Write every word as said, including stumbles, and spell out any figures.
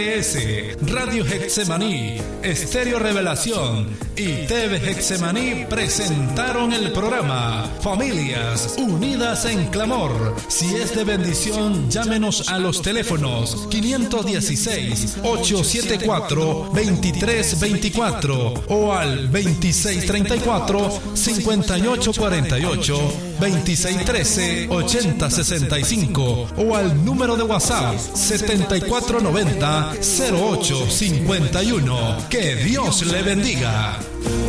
S, Radio Getsemaní, Estéreo Revelación y T V Getsemaní presentaron el programa Familias Unidas en Clamor. Si es de bendición, llámenos a los teléfonos quinientos dieciséis, ochocientos setenta y cuatro, veintitrés veinticuatro o al veintiséis treinta y cuatro, cincuenta y ocho cuarenta y ocho, veintiséis trece, ochenta sesenta y cinco o al número de WhatsApp setenta y cuatro noventa, cero ocho cincuenta y uno. Que Dios le bendiga.